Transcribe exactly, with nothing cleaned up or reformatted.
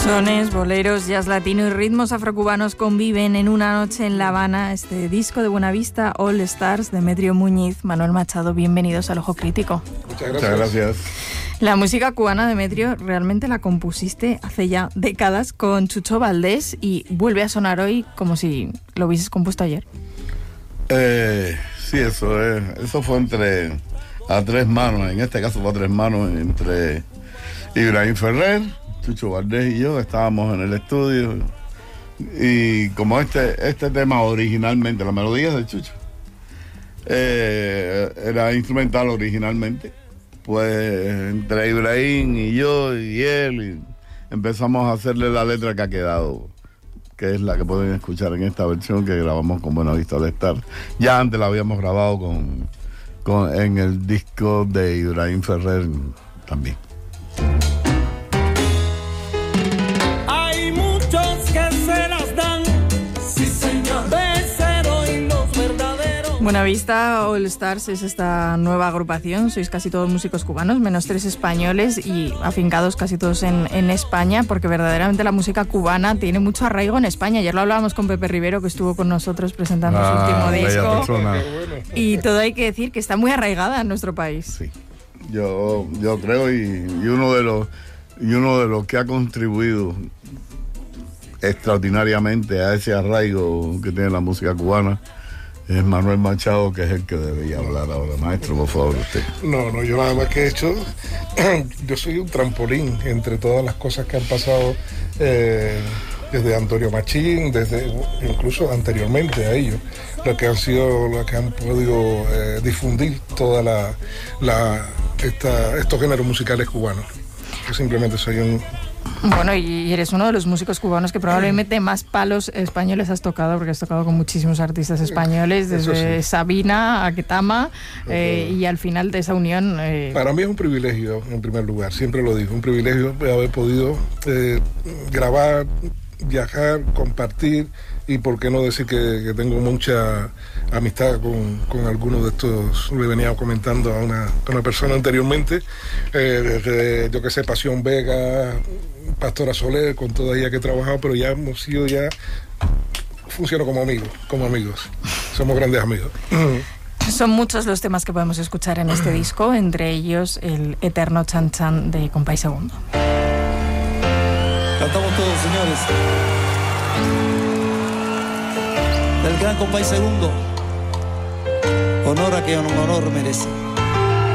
Sones, boleros, jazz latino y ritmos afrocubanos conviven en una noche en La Habana. Este disco de Buenavista, All Stars, Demetrio Muñiz, Manuel Machado, bienvenidos al Ojo Crítico. Muchas gracias. Muchas gracias. La música cubana, Demetrio, realmente la compusiste hace ya décadas con Chucho Valdés y vuelve a sonar hoy como si lo hubieses compuesto ayer. Eh, sí, eso es, eso fue entre a tres manos, en este caso fue a tres manos, entre Ibrahim Ferrer, Chucho Valdés y yo. Estábamos en el estudio y como este este tema originalmente, la melodía es de Chucho, eh, era instrumental originalmente, pues entre Ibrahim y yo y él y empezamos a hacerle la letra que ha quedado, que es la que pueden escuchar en esta versión que grabamos con Buenavista All Stars. Ya antes la habíamos grabado con, con en el disco de Ibrahim Ferrer también. Buenavista All Stars es esta nueva agrupación, sois casi todos músicos cubanos, menos tres españoles y afincados casi todos en, en España, porque verdaderamente la música cubana tiene mucho arraigo en España. Ayer lo hablábamos con Pepe Rivero, que estuvo con nosotros presentando ah, su último disco, y todo hay que decir que está muy arraigada en nuestro país. Sí, yo, yo creo y, y uno de los y uno de los que ha contribuido extraordinariamente a ese arraigo que tiene la música cubana es Manuel Machado, que es el que debería hablar ahora. Maestro, por favor, usted. No, no, yo nada más que he hecho, yo soy un trampolín entre todas las cosas que han pasado, eh, desde Antonio Machín, desde incluso anteriormente a ellos, lo que han sido, lo que han podido eh, difundir toda la, la esta, estos géneros musicales cubanos. Yo simplemente soy un... Bueno, y eres uno de los músicos cubanos que probablemente más palos españoles has tocado, porque has tocado con muchísimos artistas españoles, desde sí. Sabina a Ketama, eh, y al final de esa unión... Eh... Para mí es un privilegio, en primer lugar, siempre lo digo, un privilegio haber podido eh, grabar, viajar, compartir, y por qué no decir que, que tengo mucha amistad con, con algunos de estos. Le venía comentando a una, a una persona anteriormente, eh, desde, yo que sé, Pasión Vega, Pastora Soler, con toda ella que he trabajado, pero ya hemos sido, ya funciono como amigos, como amigos, somos grandes amigos. Son muchos los temas que podemos escuchar en este disco, entre ellos el eterno Chan Chan de Compay Segundo. Cantamos todos, señores. Del gran Compay Segundo, honor a que un honor merece.